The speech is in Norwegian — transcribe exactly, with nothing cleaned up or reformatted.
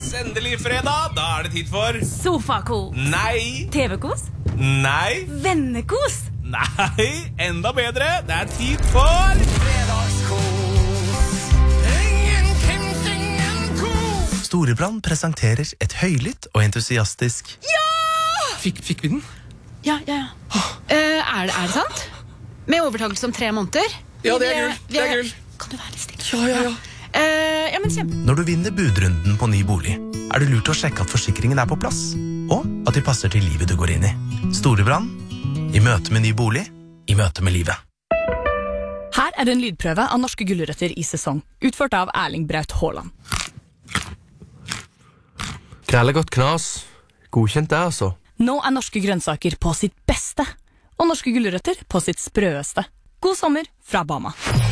endelig fredag. Da er det tid for Sofakos. Nei. T V-kos. Nei. Vennekos. Nei. Enda bedre. Det er tid for fredagskos. Ingen ingen kos. Storebrand presenterer et høylytt og entusiastisk Fikk, fikk vi den? Ja, ja, ja. Uh, er, det, er det sant? Med overtakelse om tre måneder? Ja, det er Vi gull. Det er gull. Kan du være litt stille? Ja, ja, ja. Uh, ja, men kjempe. Når du vinner budrunden på ny bolig, er det lurt å sjekke at forsikringen er på plass, og at de passer til livet du går inn i. Storebrand, i møte med ny bolig, i møte med livet. Her er en lydprøve av norske gulrøtter i sesong, utført av Erling Braut Haaland. Grelle godt knas. Godkjent det, altså. Nå er norske grønnsaker på sitt beste, og norske gulrøtter på sitt sprøeste. God sommer fra Bama.